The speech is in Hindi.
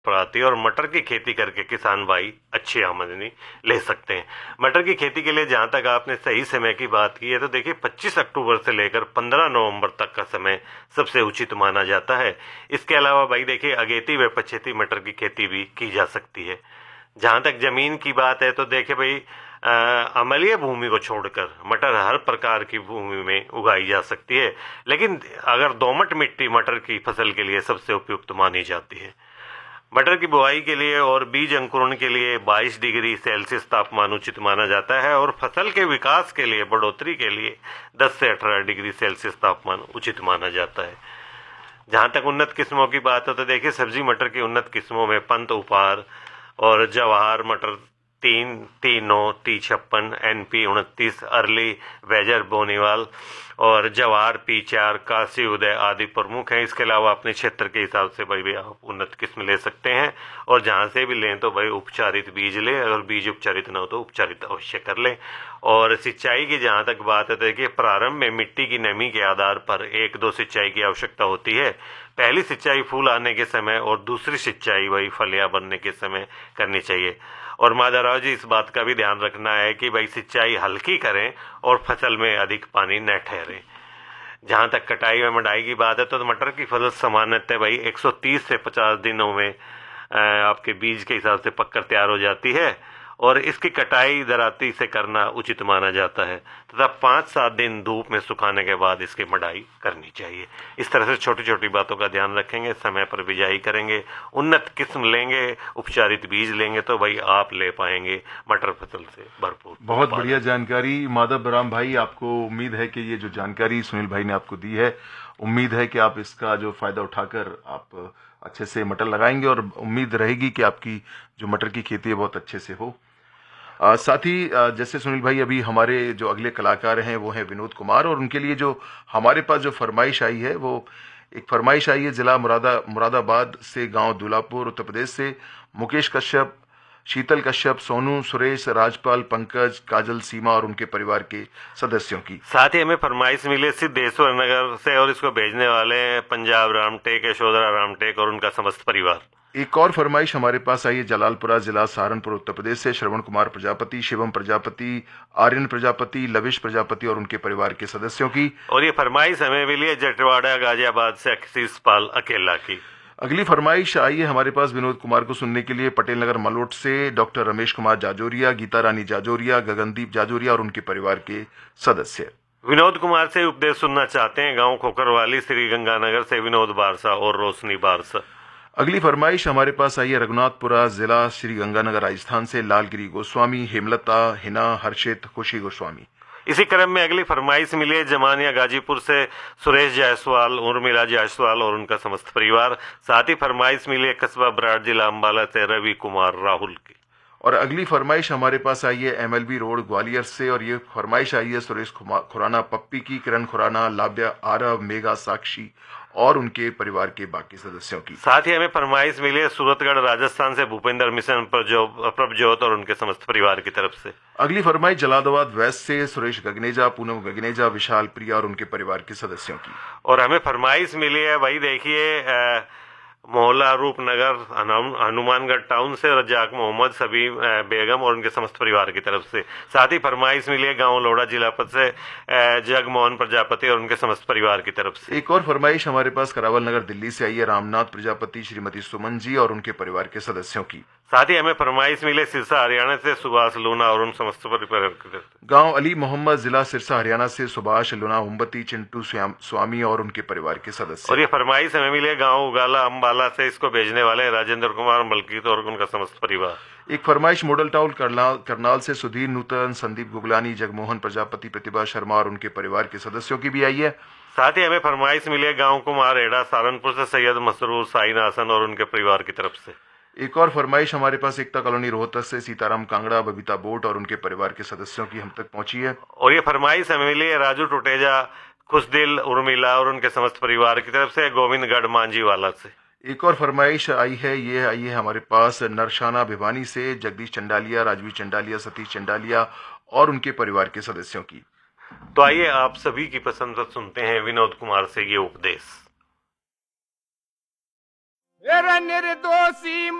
आती है और मटर की खेती करके किसान भाई अच्छी आमदनी ले सकते हैं। मटर की खेती के लिए जहां तक आपने सही समय की बात की है, तो देखिए 25 अक्टूबर से लेकर 15 नवंबर तक का समय सबसे उचित माना जाता है। इसके अलावा भाई देखिए अगेती व पछेती मटर की खेती भी की जा सकती है। जहां तक जमीन की बात है तो देखिए भाई अम्लीय भूमि को छोड़कर मटर हर प्रकार की भूमि में उगाई जा सकती है, लेकिन अगर दोमट मिट्टी मटर की फसल के लिए सबसे उपयुक्त मानी जाती है। मटर की बुआई के लिए और बीज अंकुरण के लिए 22 डिग्री सेल्सियस तापमान उचित माना जाता है और फसल के विकास के लिए बढ़ोतरी के लिए 10 से 18 डिग्री सेल्सियस तापमान उचित माना जाता है। जहां तक उन्नत किस्मों की बात हो तो देखिए सब्जी मटर की उन्नत किस्मों में पंत उपहार और जवाहर मटर 339, T56, NP29, अर्ली, वेजर बोनीवाल और जवाहर P4, काशी उदय आदि प्रमुख हैं। इसके अलावा अपने क्षेत्र के हिसाब से भाई आप उन्नत किस्म ले सकते हैं और जहां से भी लें तो भाई उपचारित बीज लें, अगर बीज उपचारित ना हो तो उपचारित अवश्य कर लें। और सिंचाई की जहां तक बात है तो देखिए प्रारंभ में मिट्टी की नमी के आधार पर 1-2 सिंचाई की आवश्यकता होती है। पहली सिंचाई फूल आने के समय और दूसरी सिंचाई वही फलियां बनने के समय करनी चाहिए। और माधवराव जी इस बात का भी ध्यान रखना है कि भाई सिंचाई हल्की करें और फसल में अधिक पानी न ठहरे। जहां तक कटाई व मढ़ाई की बात है तो मटर की फसल सामान्यतः भाई 130 से 50 दिनों में आपके बीज के हिसाब से पककर तैयार हो जाती है और इसकी कटाई दराती से करना उचित माना जाता है तथा 5-7 दिन धूप में सुखाने के बाद इसकी मढ़ाई करनी चाहिए। इस तरह से छोटी छोटी बातों का ध्यान रखेंगे, समय पर बिजाई करेंगे, उन्नत किस्म लेंगे, उपचारित बीज लेंगे तो भाई आप ले पाएंगे मटर फसल से भरपूर। बहुत बढ़िया जानकारी माधव राम भाई, आपको उम्मीद है कि ये जो जानकारी सुनील भाई ने आपको दी है, उम्मीद है कि आप इसका जो फायदा उठाकर आप अच्छे से मटर लगाएंगे और उम्मीद रहेगी कि आपकी जो मटर की खेती है बहुत अच्छे से हो। साथ ही जैसे सुनील भाई अभी हमारे जो अगले कलाकार हैं वो हैं विनोद कुमार, और उनके लिए जो हमारे पास जो फरमाइश आई है वो एक फरमाइश आई है जिला मुरादाबाद से, गांव दूलापुर, उत्तर प्रदेश से मुकेश कश्यप, शीतल कश्यप, सोनू, सुरेश, राजपाल, पंकज, काजल, सीमा और उनके परिवार के सदस्यों की। साथ ही हमें फरमाइश मिली सिद्धेश्वर नगर से और इसको भेजने वाले हैं पंजाब रामटेक, यशोधरा रामटेक और उनका समस्त परिवार। एक और फरमाइश हमारे पास आई है जलालपुरा, जिला सहारनपुर, उत्तर प्रदेश से श्रवण कुमार प्रजापति, शिवम प्रजापति, आर्यन प्रजापति, लविश प्रजापति और उनके परिवार के सदस्यों की। और ये फरमाइश हमें मिली है जटवाड़ा गाजियाबाद से अक्सीस पाल अकेला की। अगली फरमाइश आई है हमारे पास विनोद कुमार को सुनने के लिए पटेल नगर मलोट से डॉक्टर रमेश कुमार जाजोरिया, गीता रानी जाजोरिया, गगनदीप जाजोरिया और उनके परिवार के सदस्य। विनोद कुमार से उपदेश सुनना चाहते हैं गांव खोखरवाली, श्री गंगानगर से विनोद बारसा और रोशनी बारसा। अगली फरमाइश हमारे पास आई है रघुनाथपुरा, जिला श्री गंगानगर, राजस्थान से लालगिरी गोस्वामी, हेमलता, हिना, हर्षित, खुशी गोस्वामी। इसी क्रम में अगली फरमाइश मिली है जमानिया गाजीपुर से सुरेश जायसवाल, उर्मिला जायसवाल और उनका समस्त परिवार। साथ ही फरमाइश मिली है कस्बा बराड़, जिला अंबाला से रवि कुमार राहुल की। और अगली फरमाइश हमारे पास आई है MLB रोड ग्वालियर से, और ये फरमाइश आई है सुरेश खुराना पप्पी की, किरण खुराना, लाभ्या, आरव, मेघा, साक्षी और उनके परिवार के बाकी सदस्यों की। साथ ही हमें फरमाइश मिली है सूरतगढ़ राजस्थान से भूपेंद्र मिशन प्रभजोत और उनके समस्त परिवार की तरफ से। अगली फरमाइश जलालाबाद वेस्ट से सुरेश गगनेजा, पूनम गगनेजा, विशाल प्रिया और उनके परिवार के सदस्यों की। और हमें फरमाइश मिली है भाई देखिए मोहल्ला रूपनगर, हनुमानगढ़ टाउन से रजाक मोहम्मद, सभी बेगम और उनके समस्त परिवार की तरफ से। साथ ही फरमाइश मिली है गांव लोड़ा जिलापत से जगमोहन प्रजापति और उनके समस्त परिवार की तरफ से। एक और फरमाइश हमारे पास करावल नगर दिल्ली से आई है रामनाथ प्रजापति, श्रीमती सुमन जी और उनके परिवार के सदस्यों की। साथ ही हमें फरमाइश मिले सिरसा हरियाणा से सुभाष लूना और उन समस्त परिवार की तरफ से। गांव अली मोहम्मद, जिला सिरसा हरियाणा से सुभाष लूना, उम्बती, चिंटू स्वामी और उनके परिवार के सदस्य। और ये फरमाइश हमें मिली है गांव उगाला अंबाला से, इसको भेजने वाले राजेंद्र कुमार मलकीत और उनका समस्त परिवार। एक फरमाइश मॉडल टाउन करनाल से सुधीर नूतन, संदीप गुगलानी, जगमोहन प्रजापति, प्रतिभा शर्मा और उनके परिवार के सदस्यों की भी आई है। साथ ही हमें फरमाइश मिली है गांव कुमार हेड़ा सहारनपुर से सैयद मसरूर साइन हसन और उनके परिवार की तरफ से। एक और फरमाइश हमारे पास एकता कॉलोनी रोहतक से सीताराम कांगड़ा, बबीता बोट और उनके परिवार के सदस्यों की हम तक पहुंची है। और ये फरमाइश हमें मिली है राजू टोटेजा, खुशदिल, उर्मिला और उनके समस्त परिवार की तरफ से, गोविंदगढ़ मांझीवाला से। एक और फरमाइश आई है हमारे पास नरशाना भिवानी से, जगदीश चंडालिया, राजवीर चंडालिया, सतीश चंडालिया और उनके परिवार के सदस्यों की। तो आइए आप सभी की पसंद पर सुनते हैं विनोद कुमार से ये उपदेश। निर्दोषी